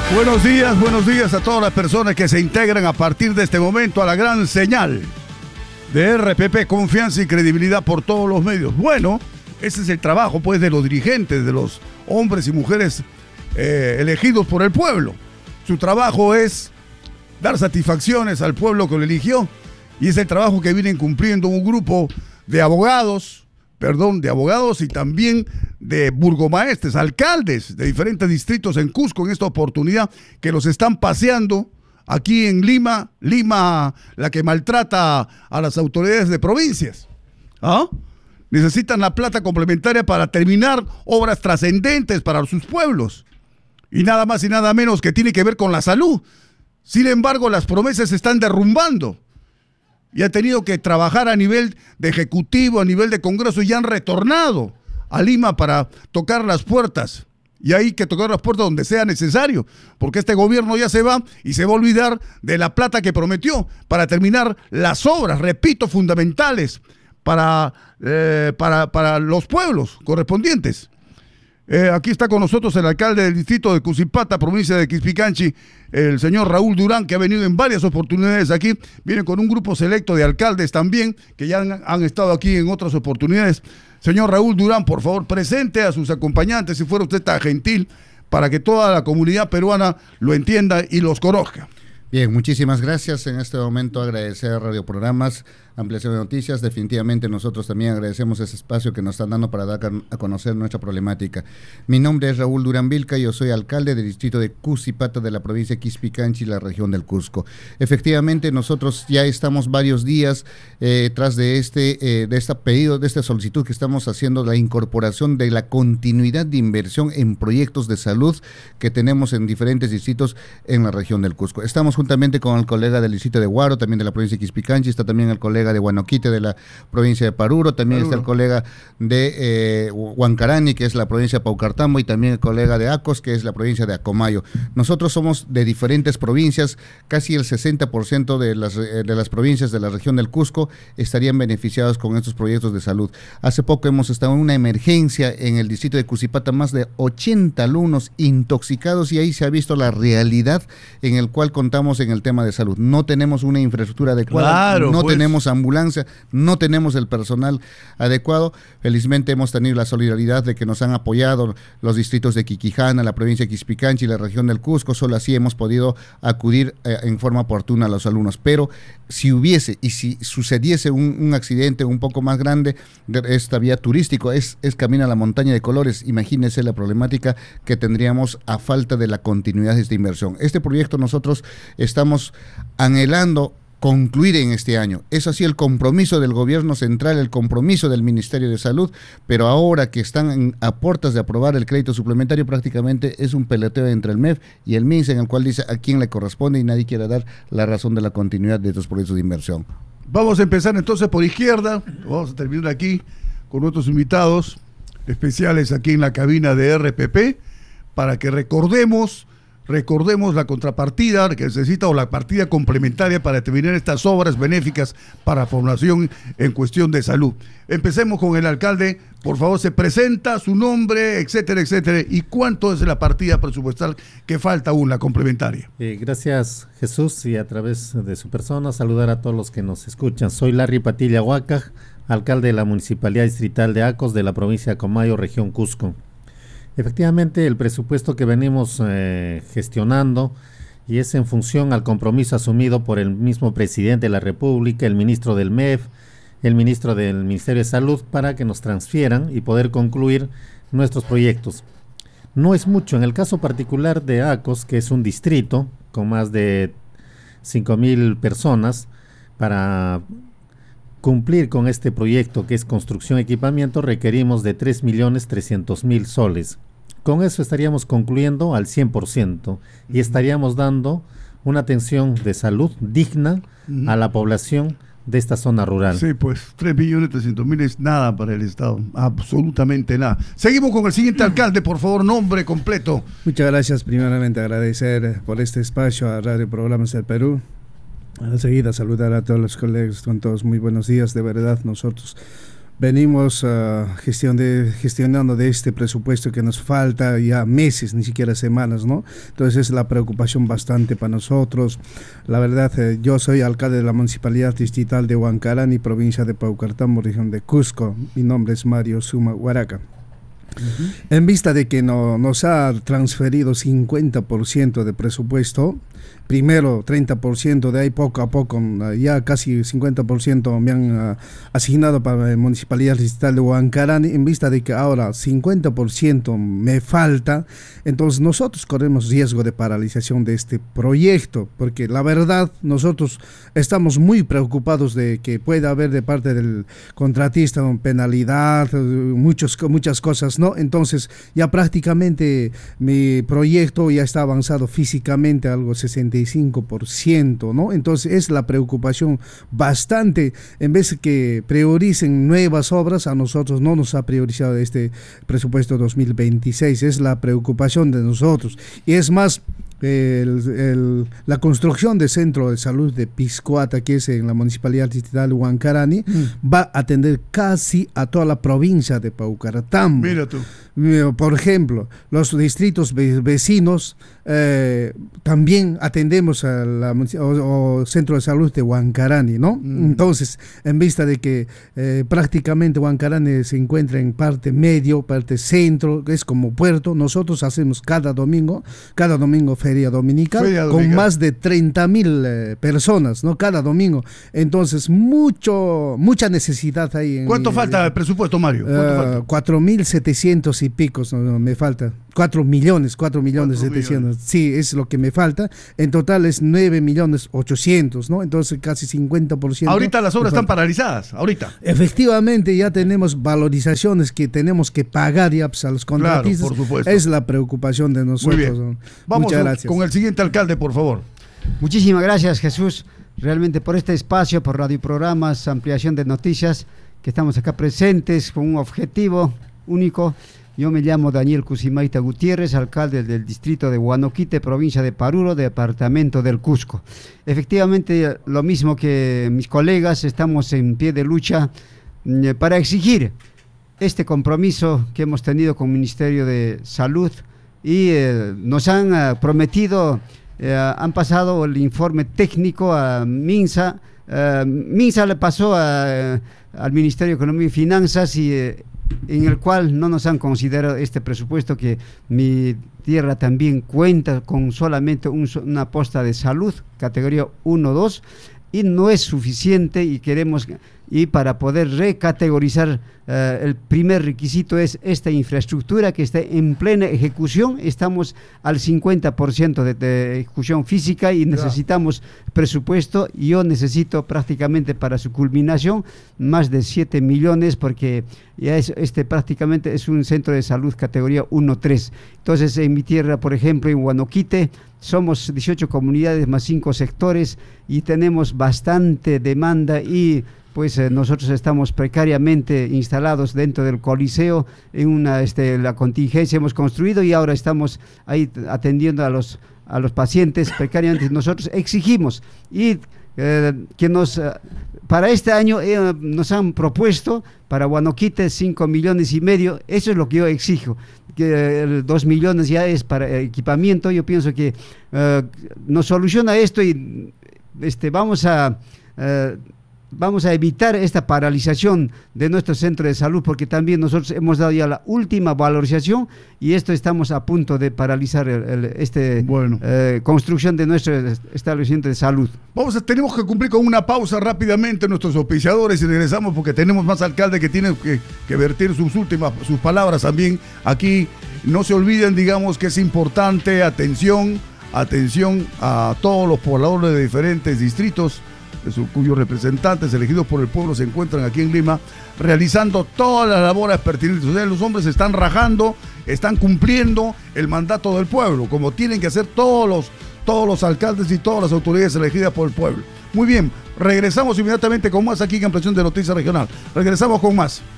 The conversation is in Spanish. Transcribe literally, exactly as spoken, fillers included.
Buenos días, buenos días a todas las personas que se integran a partir de este momento a la gran señal de R P P, confianza y credibilidad por todos los medios. Bueno, ese es el trabajo pues de los dirigentes, de los hombres y mujeres eh, elegidos por el pueblo. Su trabajo es dar satisfacciones al pueblo que lo eligió, y es el trabajo que vienen cumpliendo un grupo de abogados, perdón, de abogados y también de burgomaestres, alcaldes de diferentes distritos en Cusco en esta oportunidad, que los están paseando aquí en Lima, Lima la que maltrata a las autoridades de provincias. ¿Ah? Necesitan la plata complementaria para terminar obras trascendentes para sus pueblos. Y nada más y nada menos que tiene que ver con la salud. Sin embargo, las promesas se están derrumbando. Y han tenido que trabajar a nivel de ejecutivo, a nivel de Congreso, y han retornado a Lima para tocar las puertas. Y hay que tocar las puertas donde sea necesario, porque este gobierno ya se va y se va a olvidar de la plata que prometió para terminar las obras, repito, fundamentales para, eh, para, para los pueblos correspondientes. Eh, aquí está con nosotros el alcalde del distrito de Cusipata, provincia de Quispicanchi, el señor Raúl Durán, que ha venido en varias oportunidades aquí. Viene con un grupo selecto de alcaldes también, que ya han, han estado aquí en otras oportunidades. Señor Raúl Durán, por favor, presente a sus acompañantes, si fuera usted tan gentil, para que toda la comunidad peruana lo entienda y los conozca. Bien, muchísimas gracias. En este momento agradecer a Radio Programas, Ampliación de Noticias. Definitivamente nosotros también agradecemos ese espacio que nos están dando para dar a conocer nuestra problemática. Mi nombre es Raúl Durán Vilca, yo soy alcalde del distrito de Cusipata de la provincia de Quispicanchi, la región del Cusco. Efectivamente, nosotros ya estamos varios días eh, tras de este, eh, de este pedido, de esta solicitud que estamos haciendo, la incorporación de la continuidad de inversión en proyectos de salud que tenemos en diferentes distritos en la región del Cusco. Estamos juntamente con el colega del distrito de Huaro, también de la provincia de Quispicanchi, está también el colega de Huanoquite de la provincia de Paruro, también Paruro. Está el colega de eh, Huancarani, que es la provincia de Paucartambo, y también el colega de Acos, que es la provincia de Acomayo. Nosotros somos de diferentes provincias, casi el sesenta por ciento de las, de las provincias de la región del Cusco estarían beneficiados con estos proyectos de salud. Hace poco hemos estado en una emergencia en el distrito de Cusipata, más de ochenta alumnos intoxicados, y ahí se ha visto la realidad en el cual contamos en el tema de salud. No tenemos una infraestructura adecuada, claro, no pues. tenemos ambulancia, no tenemos el personal adecuado. Felizmente hemos tenido la solidaridad de que nos han apoyado los distritos de Quiquijana, la provincia de Quispicanchi y la región del Cusco. Solo así hemos podido acudir eh, en forma oportuna a los alumnos. Pero si hubiese y si sucediese un, un accidente un poco más grande de esta vía turístico, es, es camino a la montaña de colores. Imagínense la problemática que tendríamos a falta de la continuidad de esta inversión. Este proyecto nosotros estamos anhelando concluir en este año. Es así el compromiso del gobierno central, el compromiso del Ministerio de Salud, pero ahora que están en, a puertas de aprobar el crédito suplementario, prácticamente es un peloteo entre el M E F y el M I N S, en el cual dice a quién le corresponde y nadie quiere dar la razón de la continuidad de estos proyectos de inversión. Vamos a empezar entonces por izquierda, vamos a terminar aquí con nuestros invitados especiales aquí en la cabina de R P P, para que recordemos Recordemos la contrapartida que necesita o la partida complementaria para terminar estas obras benéficas para la población en cuestión de salud. Empecemos con el alcalde, por favor, se presenta su nombre, etcétera, etcétera, y cuánto es la partida presupuestal que falta aún, la complementaria. Eh, gracias, Jesús, y a través de su persona saludar a todos los que nos escuchan. Soy Larry Patilla Huacaj, alcalde de la Municipalidad Distrital de Acos de la provincia de Acomayo, región Cusco. Efectivamente, el presupuesto que venimos eh, gestionando, y es en función al compromiso asumido por el mismo presidente de la República, el ministro del M E F, el ministro del Ministerio de Salud, para que nos transfieran y poder concluir nuestros proyectos. No es mucho. En el caso particular de Acos, que es un distrito con más de cinco mil personas, para cumplir con este proyecto que es construcción y equipamiento requerimos de tres millones trescientos mil soles. Con eso estaríamos concluyendo al cien por ciento y estaríamos dando una atención de salud digna uh-huh. a la población de esta zona rural. Sí, pues tres millones trescientos mil es nada para el Estado, absolutamente nada. Seguimos con el siguiente alcalde, por favor, nombre completo. Muchas gracias, primeramente agradecer por este espacio a Radio Programas del Perú. Enseguida saludar a todos los colegas, con todos muy buenos días. De verdad, nosotros Venimos uh, gestión de, gestionando de este presupuesto que nos falta ya meses, ni siquiera semanas, ¿no? Entonces es la preocupación bastante para nosotros. La verdad, eh, yo soy alcalde de la Municipalidad Distrital de Huancarani, provincia de Paucartambo, región de Cusco. Mi nombre es Mario Suma Huaraca. Uh-huh. En vista de que no, nos ha transferido cincuenta por ciento de presupuesto, primero treinta por ciento, de ahí poco a poco, ya casi cincuenta por ciento me han uh, asignado para la Municipalidad Distrital de Huancarani, en vista de que ahora cincuenta por ciento me falta, entonces nosotros corremos riesgo de paralización de este proyecto, porque la verdad nosotros estamos muy preocupados de que pueda haber de parte del contratista una penalidad, muchos, muchas cosas, ¿no? Entonces ya prácticamente mi proyecto ya está avanzado físicamente, algo sesenta y cinco por ciento, ¿no? Entonces es la preocupación bastante, en vez de que prioricen nuevas obras, a nosotros no nos ha priorizado este presupuesto dos mil veintiséis, es la preocupación de nosotros, y es más, El, el, la construcción del centro de salud de Piscoata, que es en la Municipalidad Distrital de Huancarani, mm. va a atender casi a toda la provincia de Paucartambo. Mira tú. Por ejemplo, los distritos vecinos eh, también atendemos al centro de salud de Huancarani, ¿no? Mm. Entonces, en vista de que eh, prácticamente Huancarani se encuentra en parte medio, parte centro, es como puerto, nosotros hacemos cada domingo, cada domingo feria dominical, feria dominical. Con más de treinta mil eh, personas, ¿no? Cada domingo. Entonces, mucho, mucha necesidad ahí. En ¿Cuánto mi, falta el presupuesto, Mario? Uh, cuatro mil setecientos y picos, no, no, me falta. cuatro millones, cuatro millones setecientos. Sí, es lo que me falta. En total es nueve millones ochocientos, ¿no? Entonces, casi cincuenta por ciento. Ahorita las obras están paralizadas, ahorita. Efectivamente, ya tenemos valorizaciones que tenemos que pagar ya pues, a los contratistas. Claro, por supuesto. Es la preocupación de nosotros. Muy bien. Vamos Muchas gracias. Con el siguiente alcalde, por favor. Muchísimas gracias, Jesús, realmente por este espacio, por radioprogramas, ampliación de noticias, que estamos acá presentes con un objetivo único. Yo me llamo Daniel Cusimaita Gutiérrez, alcalde del distrito de Huanoquite, provincia de Paruro, departamento del Cusco. Efectivamente, lo mismo que mis colegas, estamos en pie de lucha eh, para exigir este compromiso que hemos tenido con el Ministerio de Salud, y eh, nos han uh, prometido, eh, han pasado el informe técnico a MINSA. Uh, MINSA le pasó a, uh, al Ministerio de Economía y Finanzas, y eh, en el cual no nos han considerado este presupuesto, que mi tierra también cuenta con solamente un, una posta de salud, categoría uno dos, y no es suficiente, y queremos, y para poder recategorizar, uh, el primer requisito es esta infraestructura que está en plena ejecución. Estamos al cincuenta por ciento de, de ejecución física y necesitamos presupuesto. Yo necesito prácticamente para su culminación más de siete millones, porque ya es, este prácticamente es un centro de salud categoría uno tres. Entonces, en mi tierra, por ejemplo, en Huanoquite, somos dieciocho comunidades más cinco sectores, y tenemos bastante demanda, y pues eh, nosotros estamos precariamente instalados dentro del Coliseo, en una este, la contingencia hemos construido, y ahora estamos ahí atendiendo a los, a los pacientes precariamente. Nosotros exigimos y eh, que nos, eh, para este año eh, nos han propuesto para Huanoquite cinco millones y medio, eso es lo que yo exijo, que eh, dos millones ya es para eh, equipamiento. Yo pienso que eh, nos soluciona esto, y este, vamos a... Eh, Vamos a evitar esta paralización de nuestro centro de salud, porque también nosotros hemos dado ya la última valorización, y esto estamos a punto de paralizar el, el, este bueno. eh, construcción de nuestro establecimiento de salud. Vamos a, tenemos que cumplir con una pausa rápidamente, nuestros auspiciadores, y regresamos porque tenemos más alcaldes que tienen que, que vertir sus últimas sus palabras también aquí. No se olviden, digamos, que es importante, atención, atención a todos los pobladores de diferentes distritos, cuyos representantes elegidos por el pueblo se encuentran aquí en Lima, realizando todas las labores pertinentes. O sea, los hombres están rajando, están cumpliendo el mandato del pueblo, como tienen que hacer todos los, todos los alcaldes y todas las autoridades elegidas por el pueblo. Muy bien, regresamos inmediatamente con más aquí en Ampliación de Noticias Regional. Regresamos con más.